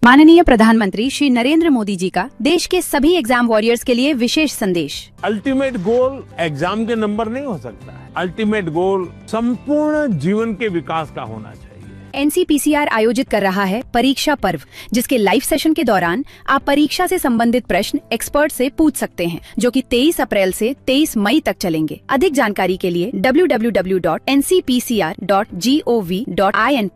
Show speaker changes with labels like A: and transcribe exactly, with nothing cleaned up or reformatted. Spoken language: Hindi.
A: माननीय प्रधानमंत्री श्री नरेंद्र मोदी जी का देश के सभी एग्जाम वॉरियर्स के लिए विशेष संदेश।
B: अल्टीमेट गोल एग्जाम के नंबर नहीं हो सकता है। अल्टीमेट गोल संपूर्ण जीवन के विकास का होना चाहिए।
A: N C P C R आयोजित कर रहा है परीक्षा पर्व, जिसके लाइव सेशन के दौरान आप परीक्षा से संबंधित प्रश्न एक्सपर्ट से पूछ सकते हैं, जो कि तेईस अप्रैल से तेईस मई तक चलेंगे। अधिक जानकारी के लिए W W W dot N C P C R dot G O V dot I N